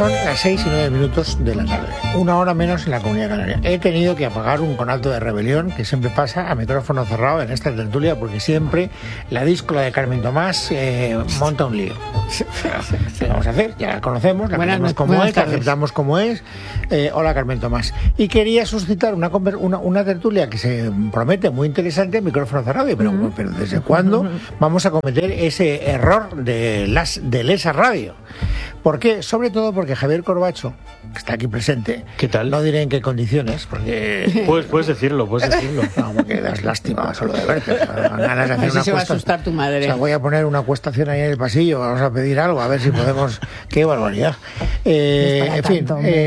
Son las 6:09 de la tarde, una hora menos en la Comunidad Canaria. He tenido que apagar un conato de rebelión que siempre pasa a micrófono cerrado en esta tertulia, porque siempre la díscola de Carmen Tomás monta un lío. ¿Qué vamos a hacer? Ya la conocemos, la conocemos como es, la aceptamos como es. Hola, Carmen Tomás. Y quería suscitar una tertulia que se promete muy interesante en micrófono cerrado. Pero ¿desde cuándo vamos a cometer ese error de Lesa Radio? ¿Por qué? Sobre todo porque Javier Corbacho, que está aquí presente, ¿qué tal? No diré en qué condiciones, porque... Puedes decirlo. No, porque das lástima solo de verte. Ganas de hacer una se va a asustar tu madre. O sea, voy a poner una cuestación ahí en el pasillo, vamos a pedir algo, a ver si podemos... ¡Qué barbaridad! En fin...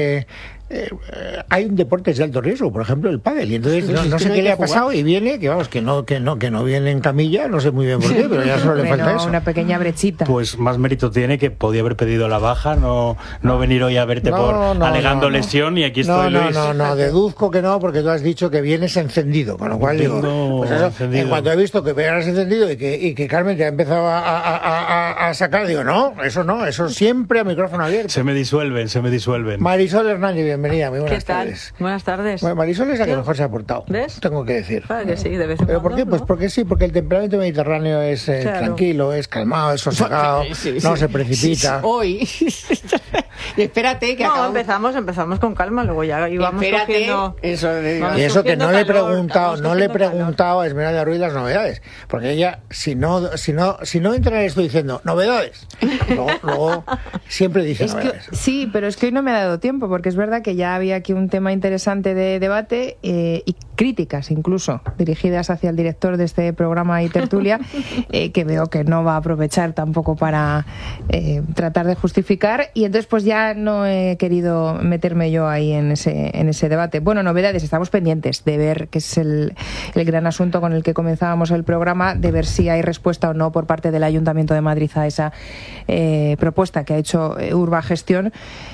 hay un deporte de alto riesgo, por ejemplo el pádel, y entonces no sé qué le ha pasado y viene, que no viene en camilla, no sé muy bien por qué, pero ya solo le falta eso. Una pequeña brechita. Pues más mérito tiene, que podía haber pedido la baja, no venir hoy a verte alegando lesión, y aquí estoy, Luis. No, deduzco que no, porque tú has dicho que vienes encendido, con lo cual digo, pues eso, en cuanto he visto que vienes encendido y que Carmen te ha empezado a sacar, digo, eso siempre a micrófono abierto. Se me disuelven. Marisol Hernández, bienvenida, muy buenas tardes. Buenas tardes. Bueno, Marisol es la que mejor se ha portado. ¿Ves? Tengo que decir. Claro que sí, de vez en ¿Pero cuando, por qué? Pues ¿no? porque sí, porque el temperamento mediterráneo es tranquilo, es calmado, es sosegado, no se precipita. Hoy. Espérate, que empezamos con calma, luego ya íbamos cogiendo... Y eso que no le he preguntado a Esmeralda Ruiz las novedades, porque ella, si no entra en esto diciendo novedades, luego siempre dice novedades. Sí, pero es que hoy no me ha dado tiempo, porque es verdad que ya había aquí un tema interesante de debate y críticas incluso dirigidas hacia el director de este programa y tertulia, que veo que no va a aprovechar tampoco para tratar de justificar, y entonces pues ya no he querido meterme yo ahí en ese debate. Bueno, novedades, estamos pendientes de ver, que es el gran asunto con el que comenzábamos el programa, de ver si hay respuesta o no por parte del Ayuntamiento de Madrid a esa propuesta que ha hecho Urbagestión,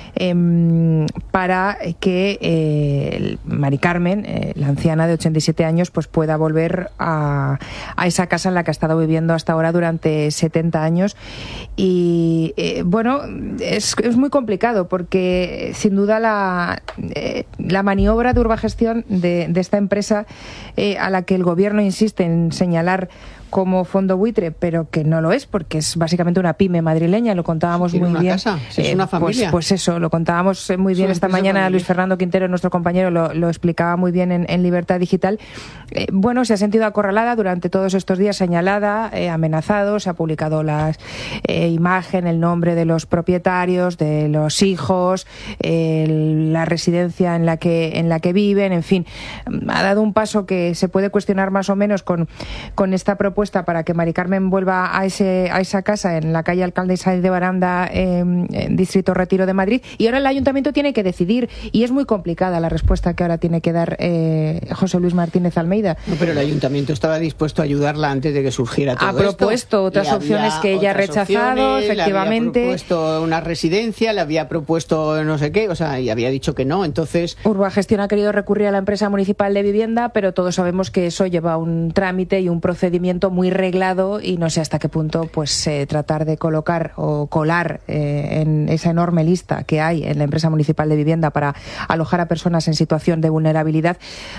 para que Mari Carmen, la anciana de 87 años, pues pueda volver a esa casa en la que ha estado viviendo hasta ahora durante 70 años. Y bueno, es muy complicado, porque sin duda la maniobra de Urbagestión de esta empresa, a la que el gobierno insiste en señalar como fondo buitre, pero que no lo es, porque es básicamente una pyme madrileña, lo contábamos muy bien. Casa, es una familia. Pues eso, lo contábamos muy bien esta mañana. Luis Fernando Quintero, nuestro compañero, lo explicaba muy bien en Libertad Digital. Bueno, se ha sentido acorralada durante todos estos días, señalada, amenazado, se ha publicado la imagen, el nombre de los propietarios, de los hijos, la residencia en la que viven, en fin, ha dado un paso que se puede cuestionar más o menos con esta propuesta para que Mari Carmen vuelva a esa casa en la calle Alcalde Sáenz de Baranda, en Distrito Retiro de Madrid, y ahora el Ayuntamiento tiene que decidir, y es muy complicada la respuesta que ahora tiene que dar José Luis Martínez Almeida. No, pero el Ayuntamiento estaba dispuesto a ayudarla antes de que surgiera todo esto. Ha propuesto otras opciones que ella ha rechazado, efectivamente. Le había propuesto una residencia, le había propuesto no sé qué, o sea, y había dicho que no, entonces... Urbagestión ha querido recurrir a la empresa municipal de vivienda, pero todos sabemos que eso lleva un trámite y un procedimiento muy reglado, y no sé hasta qué punto pues tratar de colocar o colar en esa enorme lista que hay en la empresa municipal de vivienda para alojar a personas en situación de vulnerabilidad,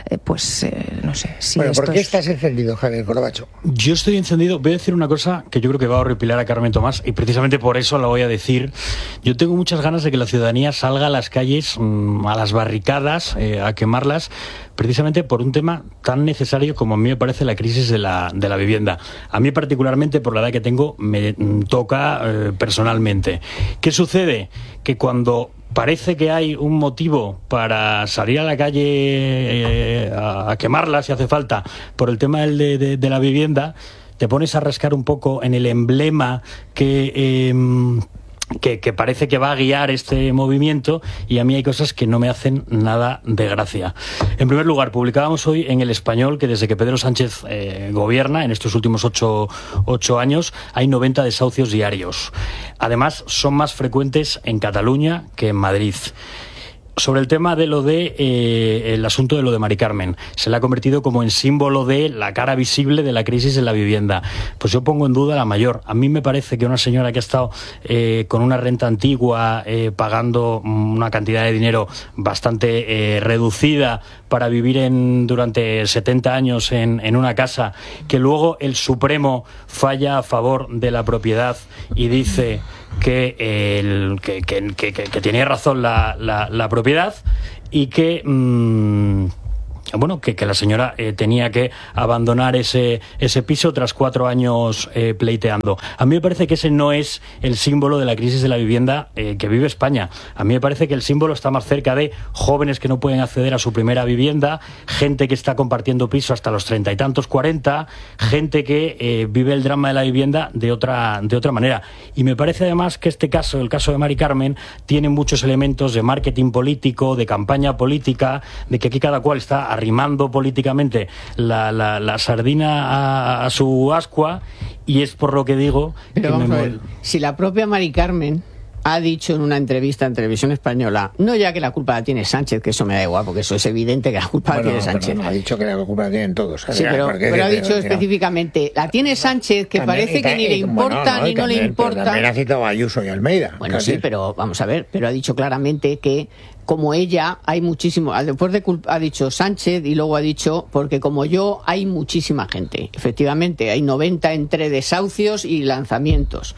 no sé si bueno, ¿por qué estás encendido, Javier Corbacho? Yo estoy encendido. Voy a decir una cosa que yo creo que va a horripilar a Carmen Tomás, y precisamente por eso la voy a decir. Yo tengo muchas ganas de que la ciudadanía salga a las calles, a las barricadas, a quemarlas, precisamente por un tema tan necesario como a mí me parece la crisis de la vivienda. A mí particularmente, por la edad que tengo, me toca personalmente. ¿Qué sucede? Que cuando parece que hay un motivo para salir a la calle a quemarla, si hace falta, por el tema de la vivienda, te pones a rascar un poco en el emblema que parece que va a guiar este movimiento, y a mí hay cosas que no me hacen nada de gracia. En primer lugar, publicábamos hoy en El Español que desde que Pedro Sánchez gobierna, en estos últimos 8 años, hay 90 desahucios diarios. Además, son más frecuentes en Cataluña que en Madrid. Sobre el tema de el asunto de lo de Mari Carmen, se le ha convertido como en símbolo de la cara visible de la crisis en la vivienda. Pues yo pongo en duda la mayor. A mí me parece que una señora que ha estado con una renta antigua, pagando una cantidad de dinero bastante reducida para vivir durante 70 años en una casa, que luego el Supremo falla a favor de la propiedad y dice que tiene razón la propiedad y que que la señora tenía que abandonar ese piso tras 4 años pleiteando. A mí me parece que ese no es el símbolo de la crisis de la vivienda que vive España. A mí me parece que el símbolo está más cerca de jóvenes que no pueden acceder a su primera vivienda, gente que está compartiendo piso hasta los 30 y tantos, 40, gente que vive el drama de la vivienda de otra manera. Y me parece además que el caso de Mari Carmen, tiene muchos elementos de marketing político, de campaña política, de que aquí cada cual está arrimando políticamente la sardina a su ascua, y es por lo que digo. Pero que vamos a ver, si la propia Mari Carmen ha dicho en una entrevista en Televisión Española, no ya que la culpa la tiene Sánchez, que eso me da igual, porque eso es evidente que la culpa la tiene Sánchez. No, ha dicho que la culpa la tienen todos. Sí, pero ha dicho específicamente, la tiene Sánchez, que también, parece que ni le importa ni no le importa. También ha citado a Ayuso y Almeida. Bueno, sí, pero vamos a ver, pero ha dicho claramente que como ella hay muchísimo, después de ha dicho Sánchez y luego ha dicho, porque como yo hay muchísima gente. Efectivamente, hay 90 entre desahucios y lanzamientos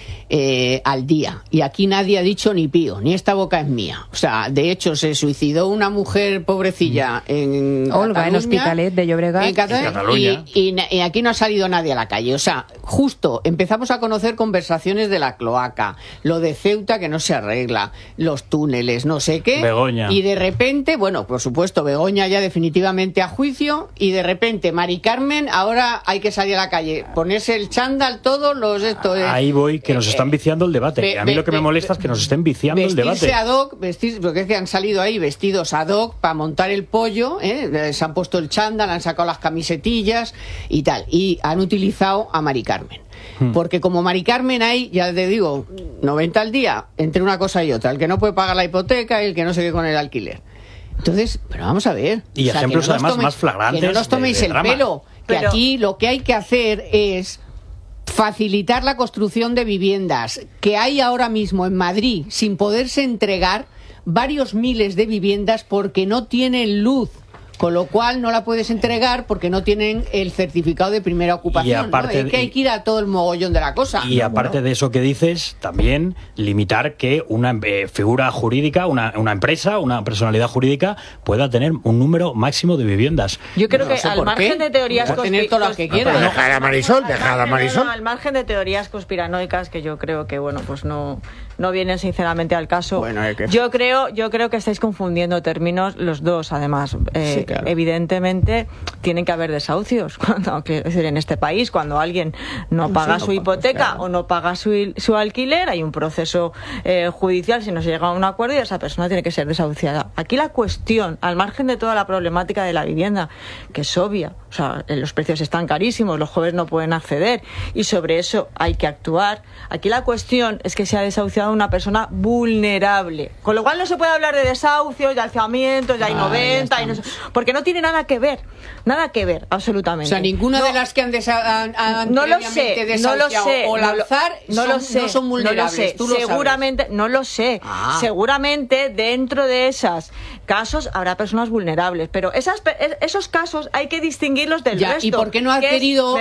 al día, y aquí nadie ha dicho ni pío, ni esta boca es mía. O sea, de hecho se suicidó una mujer pobrecilla en Olga, Cataluña, en Hospitalet de Llobregat, en Cataluña. Y aquí no ha salido nadie a la calle. O sea, justo empezamos a conocer conversaciones de la cloaca, lo de Ceuta que no se arregla, los túneles, no sé qué, Begoña. Y de repente, bueno, por supuesto, Begoña ya definitivamente a juicio, y de repente Mari Carmen, ahora hay que salir a la calle, ponerse el chándal, todos los ahí voy, que nos están viciando el debate. A mí lo que me molesta es que nos estén viciando el debate. Vestirse ad hoc, porque es que han salido ahí vestidos ad hoc para montar el pollo, se han puesto el chándal, han sacado las camisetillas y tal, y han utilizado a Mari Carmen. Porque como Mari Carmen hay, ya te digo, 90 al día, entre una cosa y otra, el que no puede pagar la hipoteca y el que no se quede con el alquiler. Entonces, pero vamos a ver. Y ejemplos además más flagrantes. Que no nos toméis el pelo, que aquí lo que hay que hacer es facilitar la construcción de viviendas, que hay ahora mismo en Madrid sin poderse entregar varios miles de viviendas porque no tienen luz, con lo cual no la puedes entregar porque no tienen el certificado de primera ocupación. Y aparte, ¿no? Es que hay que ir a todo el mogollón de la cosa. Y aparte de eso que dices, también limitar que una figura jurídica, una empresa, una personalidad jurídica pueda tener un número máximo de viviendas. Yo creo que al margen de teorías conspiranoicas, dejar a Marisol. Al margen de teorías conspiranoicas, que yo creo que pues no vienen sinceramente al caso. Bueno, yo creo que estáis confundiendo términos los dos, además. Sí, claro. Evidentemente tienen que haber desahucios es decir, en este país, cuando alguien no paga su hipoteca o no paga su alquiler, hay un proceso judicial, si no se llega a un acuerdo, y esa persona tiene que ser desahuciada. Aquí la cuestión, al margen de toda la problemática de la vivienda, que es obvia, o sea, los precios están carísimos, los jóvenes no pueden acceder y sobre eso hay que actuar. Aquí la cuestión es que se ha desahuciado a una persona vulnerable, con lo cual no se puede hablar de desahucios, de alzamientos, ya hay 90 y no sé, porque no tiene nada que ver, absolutamente. O sea, ninguna de las que han anteriormente desahuciado o lanzar no son vulnerables. No lo sé. Seguramente, no lo sé. Seguramente dentro de esos casos habrá personas vulnerables, pero esos casos hay que distinguirlos del resto. ¿Y por qué no ha querido,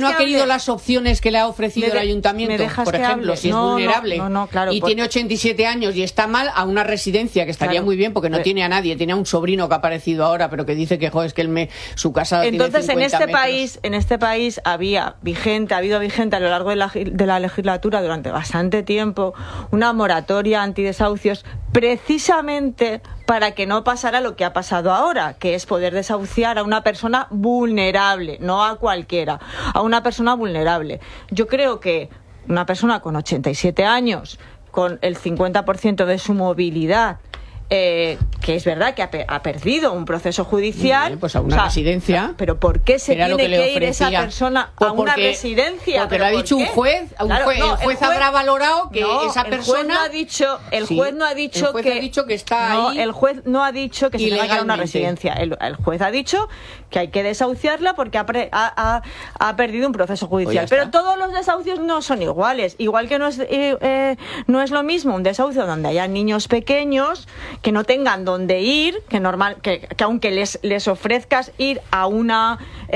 las opciones que le ha ofrecido el ayuntamiento? Por ejemplo, si es vulnerable y tiene 87 años y está mal, a una residencia, que estaría muy bien porque no tiene a nadie, tiene a un sobrino que ha aparecido ahora, pero que dice que es que su casa entonces tiene 50 en este país ha habido vigente a lo largo de la legislatura durante bastante tiempo una moratoria antidesahucios, precisamente para que no pasara lo que ha pasado ahora, que es poder desahuciar a una persona vulnerable, no a cualquiera, a una persona vulnerable. Yo creo que una persona con 87 años, con el 50% de su movilidad, que es verdad que ha perdido un proceso judicial. Pues a una residencia. Pero ¿por qué se tiene que ir esa persona a una residencia? Porque lo ha dicho un juez. El juez habrá valorado que esa persona. El juez no ha dicho que está ahí. El juez no ha dicho que se tenga que ir a una residencia. El juez ha dicho que hay que desahuciarla porque ha perdido un proceso judicial. Pues pero todos los desahucios no son iguales. Igual que no es lo mismo un desahucio donde haya niños pequeños que no tengan dónde ir, que aunque les ofrezcas ir a una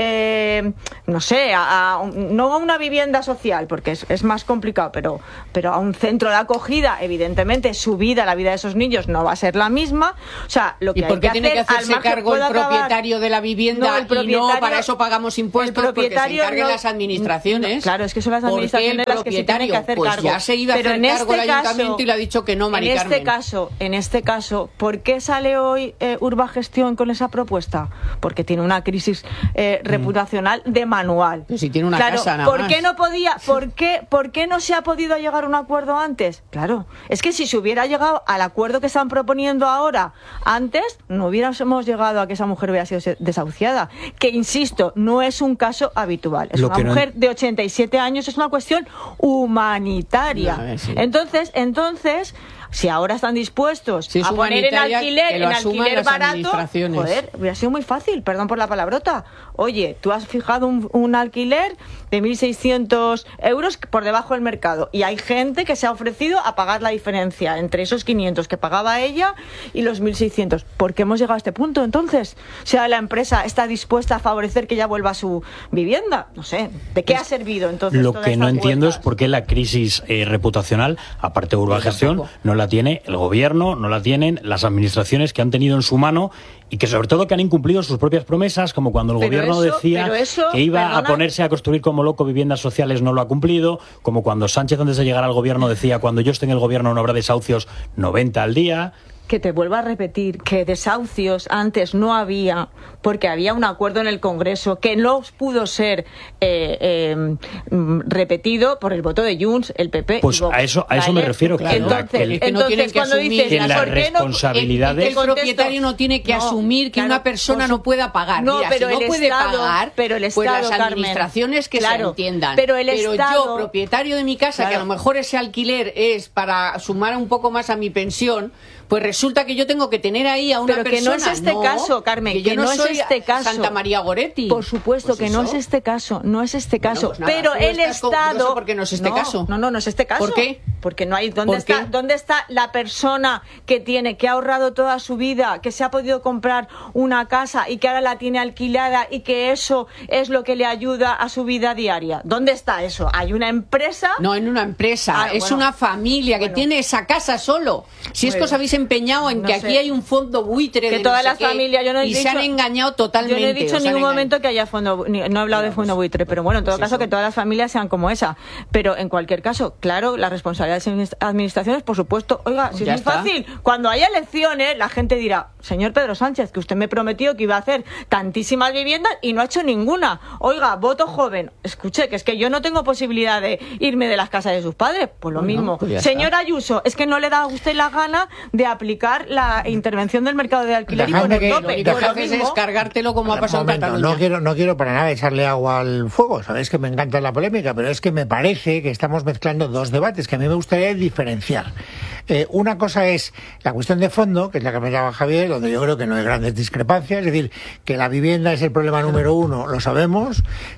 no a una vivienda social, porque es más complicado, pero a un centro de acogida, evidentemente la vida de esos niños no va a ser la misma. O sea, lo que ¿Y por qué tiene que hacerse cargo el propietario de la vivienda? No, para eso pagamos impuestos, porque se encarguen las administraciones. Claro, es que son las administraciones las que se tienen que hacer cargo. Ya se iba a hacer cargo el ayuntamiento y le ha dicho que no, Mari Carmen. En este caso, ¿por qué sale hoy Urbagestión con esa propuesta? Porque tiene una crisis reputacional de manual. Pero si tiene una casa nada más. ¿Por qué no se ha podido llegar a un acuerdo antes? Claro, es que si se hubiera llegado al acuerdo que están proponiendo ahora antes, no hubiéramos llegado a que esa mujer hubiera sido desahuciada. Que, insisto, no es un caso habitual. Es una mujer de 87 años, es una cuestión humanitaria. Entonces, si ahora están dispuestos a poner en alquiler barato, joder, hubiera sido muy fácil, perdón por la palabrota. Oye, tú has fijado un alquiler de 1.600 euros por debajo del mercado y hay gente que se ha ofrecido a pagar la diferencia entre esos 500 que pagaba ella y los 1.600. ¿Por qué hemos llegado a este punto entonces? O sea, la empresa está dispuesta a favorecer que ella vuelva a su vivienda. No sé, ¿de qué ha servido entonces? Lo que no entiendo es por qué la crisis reputacional, aparte de Urbagestión, no la tiene el gobierno, no la tienen las administraciones que han tenido en su mano y que sobre todo que han incumplido sus propias promesas, como cuando el gobierno decía que iba a ponerse a construir como loco viviendas sociales, no lo ha cumplido, como cuando Sánchez antes de llegar al gobierno decía cuando yo esté en el gobierno no habrá desahucios 90 al día. Que te vuelva a repetir que desahucios antes no había porque había un acuerdo en el Congreso que no pudo ser repetido por el voto de Junts, el PP. Pues a eso me refiero. Entonces cuando dices que las responsabilidades el propietario no tiene que asumir que una persona no pueda pagar. Mira, si no puede pagar, pues las administraciones que se entiendan. Pero yo, propietario de mi casa, que a lo mejor ese alquiler es para sumar un poco más a mi pensión, pues resulta que yo tengo que tener ahí a una persona. Pero que no es este caso, Carmen, que no es este caso. Santa María Goretti. Por supuesto que no es este caso, no es este caso. Pues nada, pero el Estado. Porque no es este caso. No es este caso. ¿Por qué? Porque no hay. ¿Dónde está la persona que ha ahorrado toda su vida, que se ha podido comprar una casa y que ahora la tiene alquilada y que eso es lo que le ayuda a su vida diaria? ¿Dónde está eso? ¿Hay una empresa? No, en una empresa. Es una familia que tiene esa casa solo. Si es que os habéis empeñado en que aquí hay un fondo buitre que todas las familias, se han engañado totalmente. Yo no he dicho en ningún momento que haya fondo, no he hablado de fondo buitre, pero bueno, en todo caso que todas las familias sean como esa. Pero en cualquier caso, claro, la responsabilidad de las administraciones, por supuesto, oiga, si es muy fácil, cuando haya elecciones, la gente dirá, señor Pedro Sánchez, que usted me prometió que iba a hacer tantísimas viviendas y no ha hecho ninguna. Oiga, voto joven. Escuche, que es que yo no tengo posibilidad de irme de las casas de sus padres. Pues lo mismo. Pues señor Ayuso, es que no le da a usted la gana de aplicar la intervención del mercado de alquiler y poner tope. Lo que haces es cargártelo como ha pasado en Cataluña. No quiero para nada echarle agua al fuego, sabéis que me encanta la polémica, pero es que me parece que estamos mezclando dos debates que a mí me gustaría diferenciar. Una cosa es la cuestión de fondo, que es la que me llama Javier, donde yo creo que no hay grandes discrepancias, es decir, que la vivienda es el problema número uno, lo sabemos,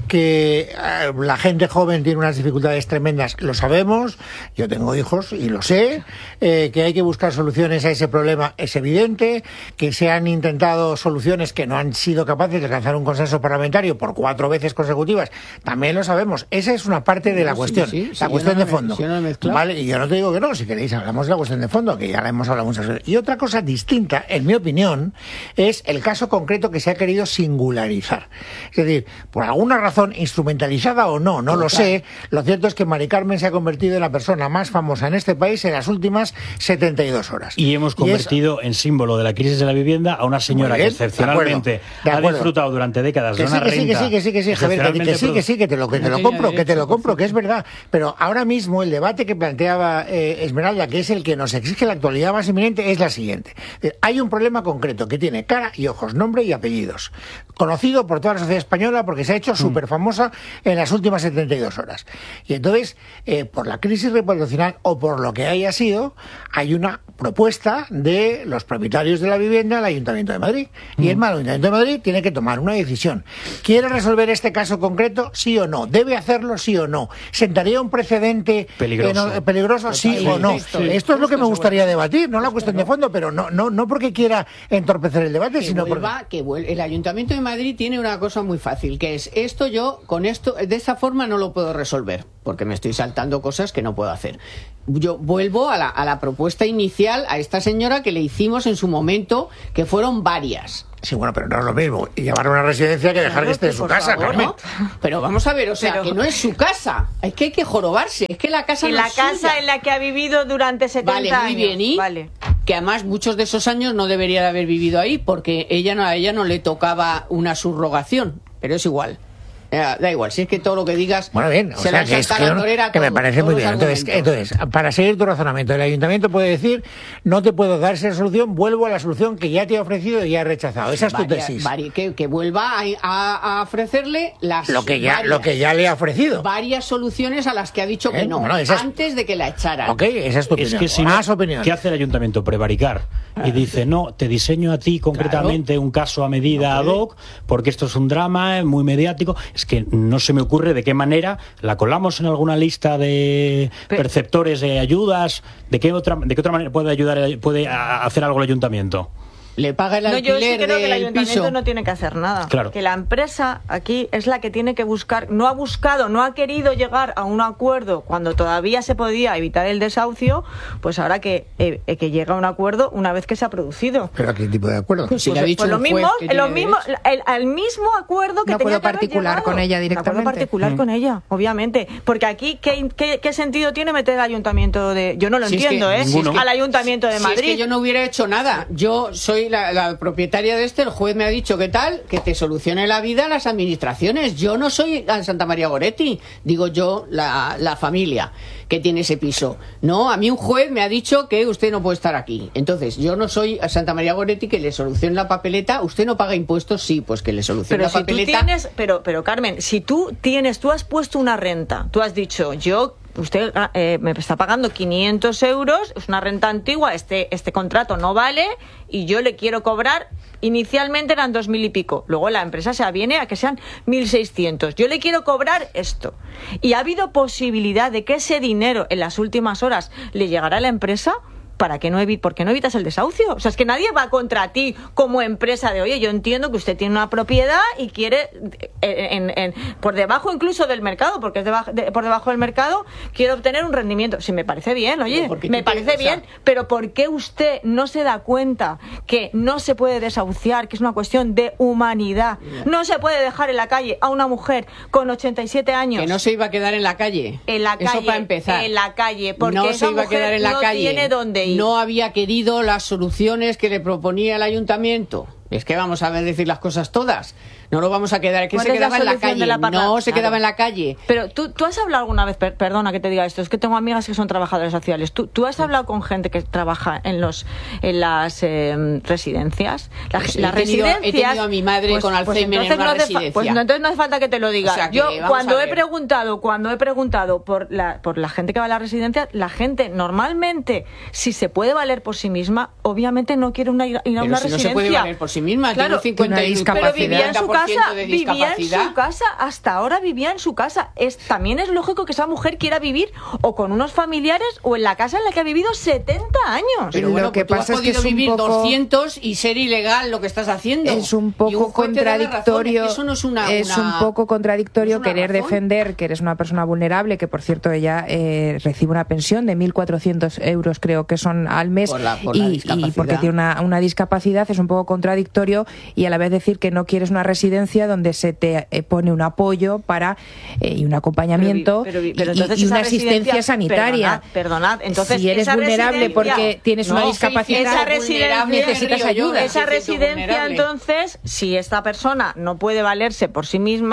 que la gente joven tiene unas dificultades tremendas, lo sabemos, yo tengo hijos y lo sé, que hay que buscar soluciones a ese problema, es evidente, que se han intentado soluciones que no han sido capaces de alcanzar un consenso parlamentario por 4 veces consecutivas, también lo sabemos, esa es una parte de la cuestión, la cuestión de fondo, ¿vale? Y yo no te digo que no, si queréis hablamos de la cuestión de fondo, que ya la hemos hablado muchas veces. Y otra cosa distinta, en mi opinión, es el caso concreto que se ha querido singularizar. Es decir, por alguna razón, instrumentalizada o no, lo sé, lo cierto es que Mari Carmen se ha convertido en la persona más famosa en este país en las últimas 72 horas. Y hemos convertido en símbolo de la crisis de la vivienda a una señora que excepcionalmente ha disfrutado durante décadas de una renta. Que sí, Javier, que te lo compro, que es verdad. Pero ahora mismo el debate que planteaba Esmeralda, que es el que nos exige la actualidad más inminente es la siguiente. Hay un problema concreto que tiene cara y ojos, nombre y apellidos, conocido por toda la sociedad española porque se ha hecho súper famosa en las últimas 72 horas. Y entonces, por la crisis reputacional o por lo que haya sido, hay una propuesta de los propietarios de la vivienda al Ayuntamiento de Madrid. Y el Ayuntamiento de Madrid tiene que tomar una decisión. ¿Quiere resolver este caso concreto? ¿Sí o no? ¿Debe hacerlo? ¿Sí o no? ¿Sentaría un precedente peligroso? ¿Sí o no? Esto es lo que me gustaría debatir, no la cuestión de fondo, pero no porque quiera entorpecer el debate, sino porque... El Ayuntamiento de Madrid tiene una cosa muy fácil, que es con esto, de esa forma no lo puedo resolver, porque me estoy saltando cosas que no puedo hacer. Yo vuelvo a la propuesta inicial a esta señora que le hicimos en su momento, que fueron varias. Sí, bueno, pero no es lo mismo y llevar a una residencia que dejar que esté en su casa, Carmen. ¿No? Pero vamos a ver, que no es su casa. Es que hay que jorobarse. Es que la casa no es suya. La casa en la que ha vivido durante 70 años. Vale, muy bien. Vale. Que además muchos de esos años no debería de haber vivido ahí porque a ella no le tocaba una subrogación. Pero es igual. Da igual, si es que todo lo que digas... Bueno, bien, o sea, que me parece muy bien. Entonces, para seguir tu razonamiento, el Ayuntamiento puede decir, no te puedo dar esa solución, vuelvo a la solución que ya te he ofrecido y ya he rechazado. Esa es tu tesis. Que vuelva a ofrecerle lo que ya le ha ofrecido. Varias soluciones a las que ha dicho que no, antes de que la echaran. Ok, esa es tu opinión. Es que más opinión. ¿Qué hace el Ayuntamiento? Prevaricar. Y dice, no, te diseño a ti concretamente un caso a medida ad hoc, porque esto es un drama muy mediático. Es que no se me ocurre de qué manera la colamos en alguna lista de perceptores de ayudas. ¿De qué otra manera puede hacer algo el Ayuntamiento? Le paga el alquiler yo sí creo que el Ayuntamiento piso. No tiene que hacer nada. Claro. Que la empresa aquí es la que tiene que buscar, no ha querido llegar a un acuerdo cuando todavía se podía evitar el desahucio, pues ahora que llega a un acuerdo una vez que se ha producido. ¿Pero a qué tipo de acuerdo? Pues si le ha dicho lo mismo acuerdo que no tenía puedo particular con ella directamente. No puedo particular con ella, obviamente. Porque aquí, ¿qué sentido tiene meter al Ayuntamiento yo no lo entiendo, al Ayuntamiento de Madrid? Si es que yo no hubiera hecho nada. Yo soy la propietaria de el juez me ha dicho que te solucione la vida a las administraciones. Yo no soy a Santa María Goretti, digo yo, la familia que tiene ese piso. No, a mí un juez me ha dicho que usted no puede estar aquí. Entonces, yo no soy a Santa María Goretti que le solucione la papeleta. ¿Usted no paga impuestos? Sí, pues que le solucione la papeleta. Pero Carmen, si tú has puesto una renta, tú has dicho, usted me está pagando 500 euros, es una renta antigua, este contrato no vale y yo le quiero cobrar, inicialmente eran 2.000 y pico, luego la empresa se aviene a que sean 1.600, yo le quiero cobrar esto. Y ha habido posibilidad de que ese dinero en las últimas horas le llegara a la empresa. ¿Por qué no evitas el desahucio? O sea, es que nadie va contra ti como empresa de, oye, yo entiendo que usted tiene una propiedad y quiere, por debajo incluso del mercado, porque es por debajo del mercado, quiere obtener un rendimiento. Sí, me parece bien, oye, me parece bien, pero ¿por qué usted no se da cuenta que no se puede desahuciar, que es una cuestión de humanidad? No se puede dejar en la calle a una mujer con 87 años. Que no se iba a quedar en la calle. Eso para empezar. En la calle, porque no se iba a quedar en la calle. Tiene dónde ir. No había querido las soluciones que le proponía el Ayuntamiento. Es que vamos a decir las cosas todas. No lo vamos a quedar, que se quedaba en la calle. Se quedaba en la calle. Pero tú has hablado alguna vez, perdona que te diga esto, es que tengo amigas que son trabajadoras sociales. ¿Tú has hablado con gente que trabaja en las residencias? He tenido a mi madre con Alzheimer en una residencia. Pues entonces no hace falta que te lo diga. O sea, yo cuando he preguntado por la gente que va a la residencia, la gente normalmente, si se puede valer por sí misma, obviamente no quiere ir a una residencia. No se puede valer por sí misma, claro, tiene 50 pero vivía en su casa, hasta ahora vivía en su casa. También es lógico que esa mujer quiera vivir o con unos familiares o en la casa en la que ha vivido 70 años. Pero bueno, lo que pasa es que es vivir un poco, 200 y ser ilegal lo que estás haciendo. Es un poco contradictorio. Eso no es un poco contradictorio querer defender que eres una persona vulnerable, que por cierto ella recibe una pensión de 1.400 euros, creo que son al mes, y porque tiene una discapacidad. Es un poco contradictorio, y a la vez decir que no quieres una residencia donde se te pone un apoyo y un acompañamiento y una asistencia sanitaria. Perdonad, entonces si eres vulnerable porque tienes una discapacidad, necesitas ayuda. Esa residencia, entonces, si esta persona no puede valerse por sí misma,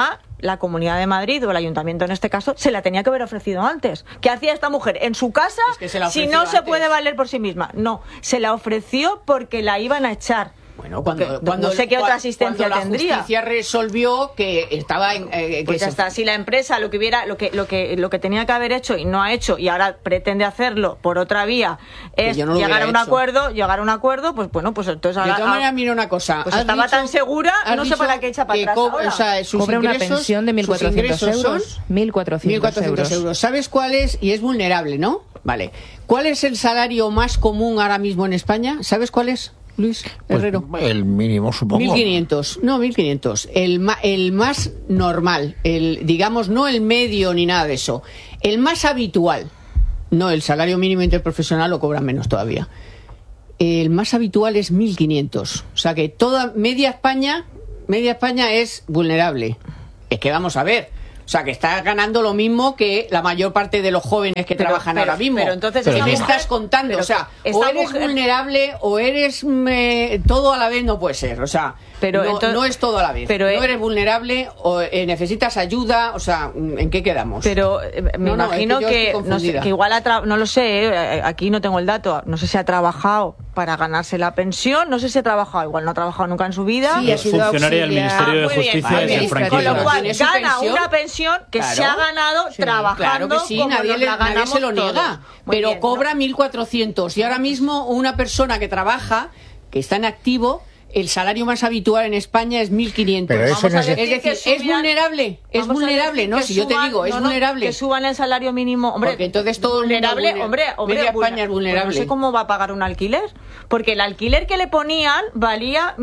la Comunidad de Madrid o el Ayuntamiento en este caso se la tenía que haber ofrecido antes. ¿Qué hacía esta mujer en su casa si no se puede valer por sí misma? No, se la ofreció porque la iban a echar. Bueno, cuando no sé qué otra asistencia tendría. La justicia resolvió que estaba en pues ya está. Si la empresa lo que tenía que haber hecho y no ha hecho y ahora pretende hacerlo por otra vía es llegar a un acuerdo, pues bueno, pues entonces ahora, de todas maneras, mira una cosa, pues estaba tan segura, no sé para qué echa para atrás ahora. O sea, cobra una pensión de 1.400 euros. 1.400 euros. ¿Sabes cuál es? Y es vulnerable, ¿no? Vale. ¿Cuál es el salario más común ahora mismo en España? ¿Sabes cuál es? Luis Herrero. Pues el mínimo, supongo. 1.500. No, 1.500. El más normal, digamos, no el medio ni nada de eso. El más habitual. No, el salario mínimo interprofesional lo cobran menos todavía. El más habitual es 1.500. O sea que toda media España es vulnerable. Es que vamos a ver. O sea, que está ganando lo mismo que la mayor parte de los jóvenes que trabajan ahora mismo. Pero entonces, ¿qué me estás contando? O sea, o eres vulnerable o eres todo a la vez, no puede ser. O sea, no es todo a la vez. No eres vulnerable o necesitas ayuda. O sea, ¿en qué quedamos? Pero me imagino que igual no lo sé, aquí no tengo el dato. No sé si ha trabajado para ganarse la pensión, no sé si ha trabajado, igual no ha trabajado nunca en su vida. Sí, ha sido funcionaria del Ministerio de Justicia y el franquismo. Con lo cual gana una pensión que se ha ganado trabajando. Claro que sí, nadie se lo niega, pero bien, cobra 1.400 y ahora mismo una persona que trabaja, que está en activo, el salario más habitual en España es 1.500. Pero eso es decir, es vulnerable, ¿no? Si yo te digo, es vulnerable. Que suban el salario mínimo, hombre. Porque entonces todo vulnerable, hombre, media España es vulnerable. Pues no sé cómo va a pagar un alquiler, porque el alquiler que le ponían valía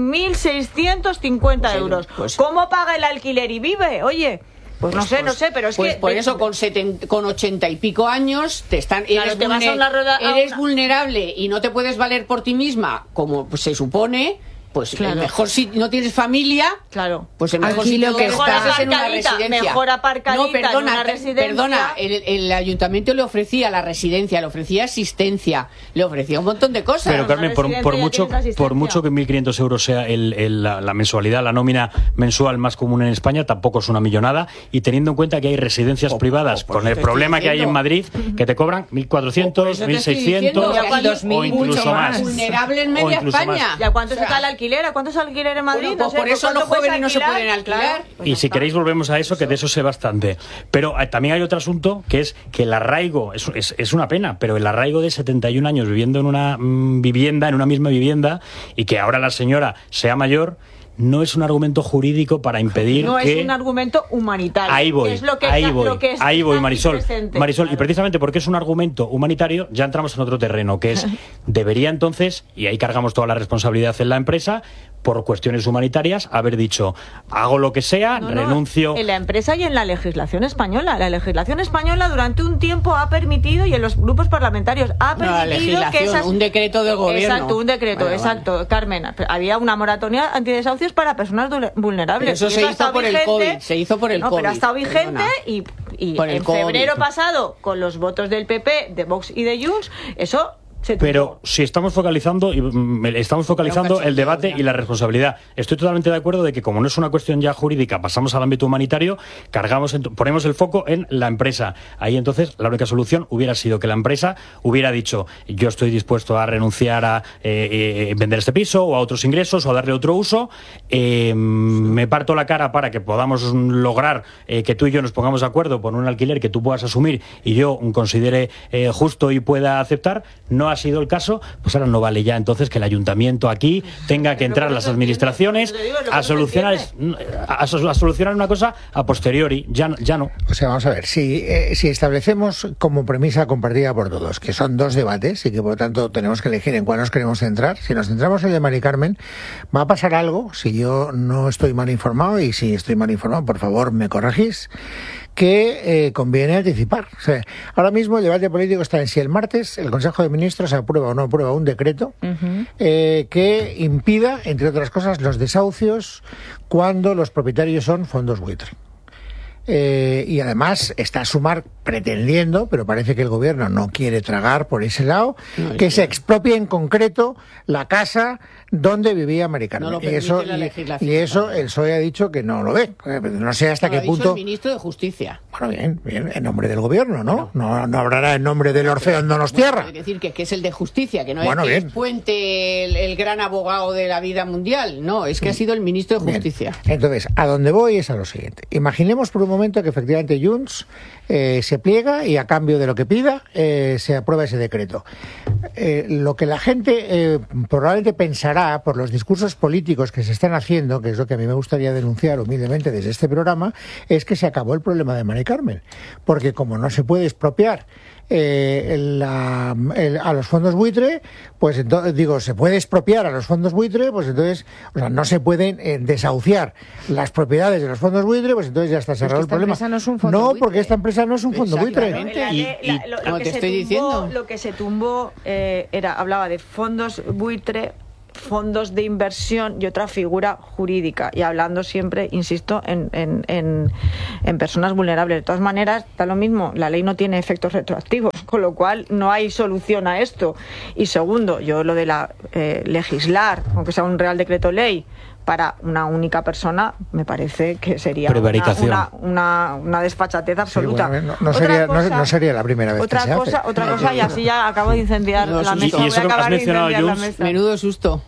1.650 euros. ¿Cómo paga el alquiler y vive? Oye. Pues no sé, pero es que... Por eso con 80 y pico años eres vulnerable y no te puedes valer por ti misma, como se supone... Pues mejor si no tienes familia, pues el mejor sitio que estás es en una residencia. Mejor aparcadita en una residencia. Perdona, el ayuntamiento le ofrecía la residencia, le ofrecía asistencia, le ofrecía un montón de cosas. Pero Carmen, por mucho que 1.500 euros sea la mensualidad, la nómina mensual más común en España, tampoco es una millonada, y teniendo en cuenta que hay residencias privadas con el problema que hay en Madrid, que te cobran 1.400, 1.600 o incluso más. Vulnerable en media España. ¿Y a cuánto está el alquiler? ¿A cuánto es el alquiler en Madrid? Bueno, pues por eso los jóvenes no se pueden alquilar. Y si queréis volvemos a eso, que de eso sé bastante. Pero también hay otro asunto, que es que el arraigo, es una pena, pero el arraigo de 71 años viviendo en una vivienda, en una misma vivienda, y que ahora la señora sea mayor, no es un argumento jurídico para impedir que... es un argumento humanitario. Ahí voy, Marisol. Marisol, y precisamente porque es un argumento humanitario, ya entramos en otro terreno, que es, debería entonces, y ahí cargamos toda la responsabilidad en la empresa, por cuestiones humanitarias, haber dicho, hago lo que sea, renuncio... En la empresa y en la legislación española. La legislación española durante un tiempo ha permitido, y en los grupos parlamentarios, ha permitido un decreto del gobierno. Exacto, un decreto, vale. Carmen, había una moratoria antidesahucios para personas vulnerables. Pero eso se hizo por el COVID. Pero ha estado vigente y en febrero pasado, con los votos del PP, de Vox y de Junts, eso... Pero si estamos focalizando el debate y la responsabilidad. Estoy totalmente de acuerdo de que como no es una cuestión ya jurídica, pasamos al ámbito humanitario, ponemos el foco en la empresa. Ahí entonces la única solución hubiera sido que la empresa hubiera dicho, yo estoy dispuesto a renunciar a vender este piso o a otros ingresos o a darle otro uso, me parto la cara para que podamos lograr que tú y yo nos pongamos de acuerdo por un alquiler que tú puedas asumir y yo considere justo y pueda aceptar. No ha sido el caso, pues ahora no vale ya entonces que el ayuntamiento aquí tenga que entrar las administraciones a solucionar una cosa a posteriori, ya no. O sea, vamos a ver, si establecemos como premisa compartida por todos que son dos debates y que por lo tanto tenemos que elegir en cuál nos queremos centrar, si nos centramos en el de Mari Carmen, va a pasar algo, si yo no estoy mal informado, y si estoy mal informado, por favor me corregís, que conviene anticipar. O sea, ahora mismo el debate político está en si el martes el Consejo de Ministros aprueba o no aprueba un decreto que impida, entre otras cosas, los desahucios cuando los propietarios son fondos buitre. Y además está a sumar pretendiendo, pero parece que el gobierno no quiere tragar por ese lado, que se expropie en concreto la casa donde vivía Mari Carmen. No lo y eso el PSOE ha dicho que no lo ve. No sé hasta qué punto. El ministro de Justicia. Bueno, bien, en nombre del gobierno, ¿no? No hablará en nombre del Orfeo Donostiarra. Es decir, que es el de Justicia, que no es que bien. es Puente el gran abogado de la vida mundial. No, es que ha sido el ministro de Justicia. Bien. Entonces, a donde voy es a lo siguiente. Imaginemos por un momento que efectivamente Junts se pliega y a cambio de lo que pida se aprueba ese decreto. Lo que la gente probablemente pensará por los discursos políticos que se están haciendo, que es lo que a mí me gustaría denunciar humildemente desde este programa, es que se acabó el problema de Mari Carmen. Porque como no se puede expropiar a los fondos buitre, pues entonces, se puede expropiar a los fondos buitre, pues entonces, no se pueden desahuciar las propiedades de los fondos buitre, pues entonces ya está cerrado el problema. No, porque esta empresa no es un fondo buitre. Lo que se tumbó hablaba de fondos buitre, fondos de inversión y otra figura jurídica, y hablando siempre, insisto, en personas vulnerables. De todas maneras, da lo mismo, la ley no tiene efectos retroactivos, con lo cual no hay solución a esto. Y segundo, yo lo de legislar, aunque sea un real decreto ley, para una única persona, me parece que sería una desfachatez absoluta. Sí, bueno, no sería la primera vez otra que cosa, se hace. Otra cosa, y así ya acabo de incendiar la mesa. Y eso que has mencionado, Jules, menudo susto.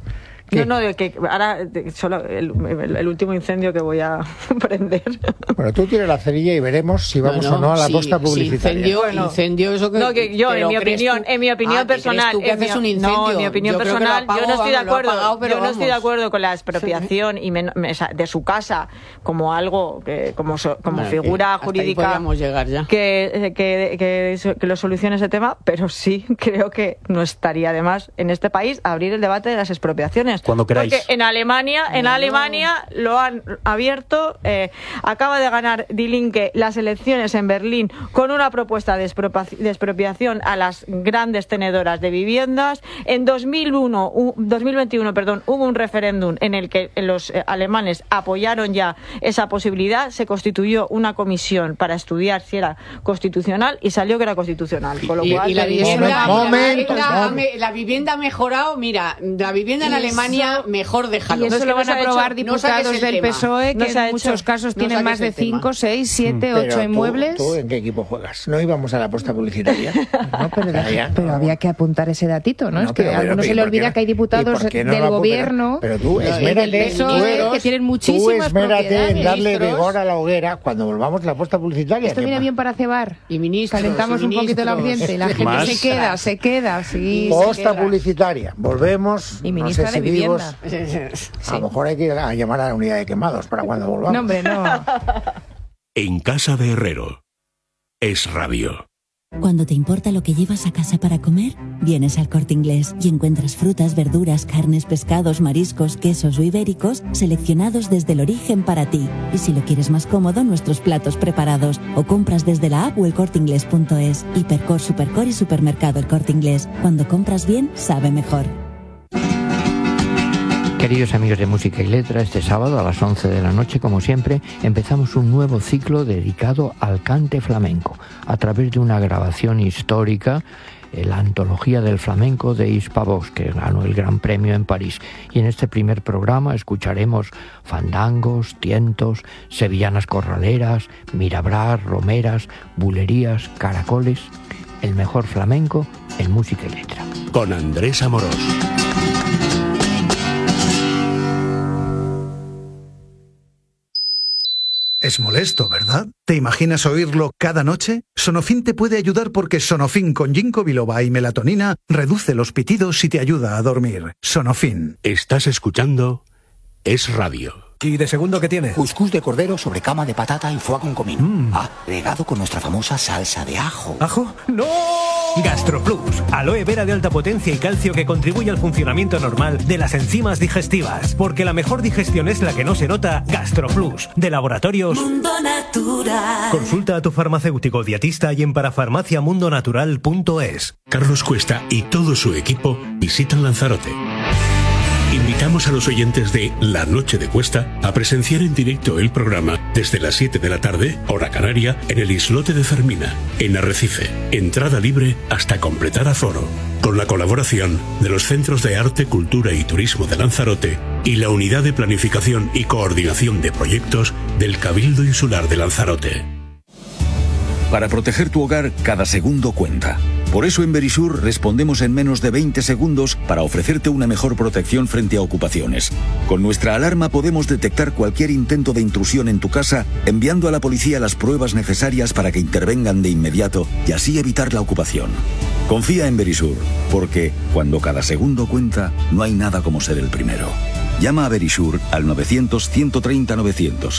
Ahora solo el último incendio que voy a prender. Bueno, tú tienes la cerilla y veremos si vamos o no a la posta publicitaria. Incendio, eso que... No, que yo, en mi opinión personal... en mi opinión personal, yo no estoy de acuerdo. Yo no estoy de acuerdo con la expropiación y de su casa como algo, como figura jurídica llegar ya. que lo solucione ese tema, pero sí creo que no estaría de más en este país abrir el debate de las expropiaciones. Cuando queráis. Porque en Alemania lo han abierto. Acaba de ganar Die Linke las elecciones en Berlín con una propuesta de expropiación a las grandes tenedoras de viviendas. En 2021, hubo un referéndum en el que los alemanes apoyaron ya esa posibilidad. Se constituyó una comisión para estudiar si era constitucional y salió que era constitucional. Con lo cual, la vivienda ha mejorado. Mira, la vivienda en Alemania mejor déjalo. Y eso lo van a aprobar diputados del PSOE, que en muchos casos tienen más de 5, 6, 7, 8 inmuebles. ¿Tú en qué equipo juegas? No íbamos a la posta publicitaria. Pero había que apuntar ese datito, ¿no? Es que a alguno se le olvida que hay diputados del gobierno. Pero tú esmérate que tienen muchísimas propiedades. En darle vigor a la hoguera cuando volvamos a la posta publicitaria. Esto viene bien para cebar. Y ministros, calentamos un poquito el ambiente y la gente se queda. Posta publicitaria. Volvemos. Y ministra de Vivienda. A lo mejor hay que ir a llamar a la unidad de quemados para cuando volvamos. No, hombre, no. En casa de Herrero. Es Radio. Cuando te importa lo que llevas a casa para comer, vienes al Corte Inglés y encuentras frutas, verduras, carnes, pescados, mariscos, quesos o ibéricos seleccionados desde el origen para ti. Y si lo quieres más cómodo, nuestros platos preparados. O compras desde la app o elcorteingles.es. Hipercor, Supercor y Supermercado El Corte Inglés. Cuando compras bien, sabe mejor. Queridos amigos de Música y Letra, este sábado a las 11 de la noche, como siempre, empezamos un nuevo ciclo dedicado al cante flamenco, a través de una grabación histórica, la antología del flamenco de Hispavox, que ganó el Gran Premio en París. Y en este primer programa escucharemos fandangos, tientos, sevillanas corraleras, mirabrás, romeras, bulerías, caracoles, el mejor flamenco en Música y Letra. Con Andrés Amorós. Es molesto, ¿verdad? ¿Te imaginas oírlo cada noche? Sonofin te puede ayudar porque Sonofin con ginkgo biloba y melatonina reduce los pitidos y te ayuda a dormir. Sonofin. Estás escuchando Es Radio. ¿Y de segundo qué tiene? Cuscús de cordero sobre cama de patata y foie con comino. Regado con nuestra famosa salsa de ajo. ¿Ajo? ¡No! GastroPlus, aloe vera de alta potencia y calcio que contribuye al funcionamiento normal de las enzimas digestivas. Porque la mejor digestión es la que no se nota. GastroPlus, de Laboratorios Mundo Natural. Consulta a tu farmacéutico dietista y en parafarmaciamundonatural.es. Carlos Cuesta y todo su equipo visitan Lanzarote. Invitamos a los oyentes de La Noche de Cuesta a presenciar en directo el programa desde las 7 de la tarde, hora canaria, en el Islote de Fermina, en Arrecife. Entrada libre hasta completar aforo. Con la colaboración de los Centros de Arte, Cultura y Turismo de Lanzarote y la Unidad de Planificación y Coordinación de Proyectos del Cabildo Insular de Lanzarote. Para proteger tu hogar, cada segundo cuenta. Por eso en Verisur respondemos en menos de 20 segundos para ofrecerte una mejor protección frente a ocupaciones. Con nuestra alarma podemos detectar cualquier intento de intrusión en tu casa, enviando a la policía las pruebas necesarias para que intervengan de inmediato y así evitar la ocupación. Confía en Verisur, porque cuando cada segundo cuenta, no hay nada como ser el primero. Llama a Verisur al 900-130-900.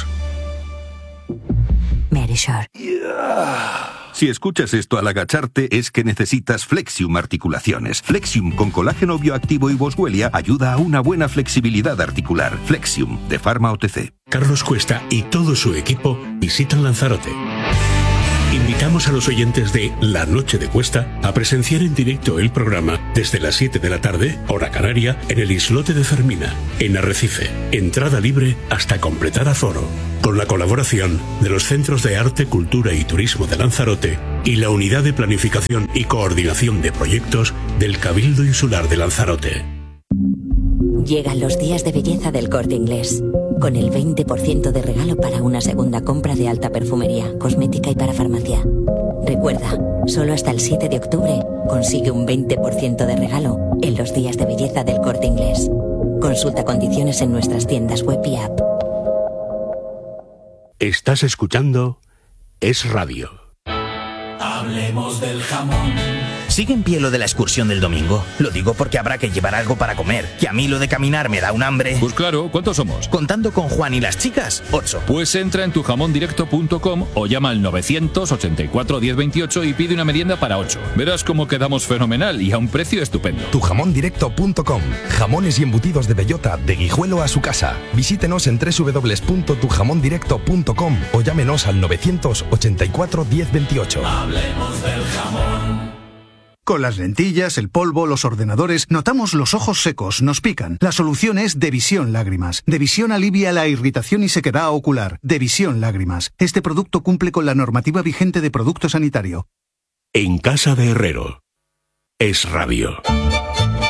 Verisur. Si escuchas esto al agacharte es que necesitas Flexium Articulaciones. Flexium con colágeno bioactivo y boswellia ayuda a una buena flexibilidad articular. Flexium, de Pharma OTC. Carlos Cuesta y todo su equipo visitan Lanzarote. Invitamos a los oyentes de La Noche de Cuesta a presenciar en directo el programa desde las 7 de la tarde, hora canaria, en el Islote de Fermina, en Arrecife. Entrada libre hasta completar aforo. Con la colaboración de los Centros de Arte, Cultura y Turismo de Lanzarote y la Unidad de Planificación y Coordinación de Proyectos del Cabildo Insular de Lanzarote. Llegan los días de belleza del Corte Inglés, con el 20% de regalo para una segunda compra de alta perfumería, cosmética y para farmacia. Recuerda, solo hasta el 7 de octubre consigue un 20% de regalo en los días de belleza del Corte Inglés. Consulta condiciones en nuestras tiendas web y app. Estás escuchando Es Radio. Hablemos del jamón. ¿Sigue en pie lo de la excursión del domingo? Lo digo porque habrá que llevar algo para comer, que a mí lo de caminar me da un hambre. Pues claro, ¿cuántos somos? Contando con Juan y las chicas, 8. Pues entra en tujamondirecto.com o llama al 984 1028 y pide una merienda para 8. Verás cómo quedamos fenomenal y a un precio estupendo. Tujamondirecto.com. Jamones y embutidos de bellota, de Guijuelo a su casa. Visítenos en www.tujamondirecto.com o llámenos al 984 1028. Hablemos del jamón. Con las lentillas, el polvo, los ordenadores, notamos los ojos secos, nos pican. La solución es Devisión Lágrimas. Devisión alivia la irritación y sequedad ocular. Devisión Lágrimas. Este producto cumple con la normativa vigente de producto sanitario. En casa de Herrero. Es Radio.